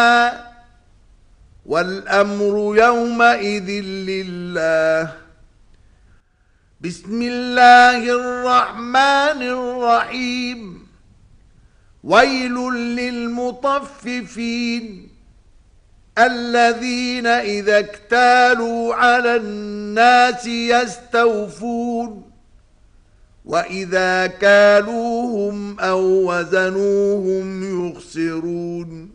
والأمر يومئذ لله. بسم الله الرحمن الرحيم. ويل للمطففين الذين إذا اكتالوا على الناس يستوفون وإذا كالوهم أو وزنوهم يخسرون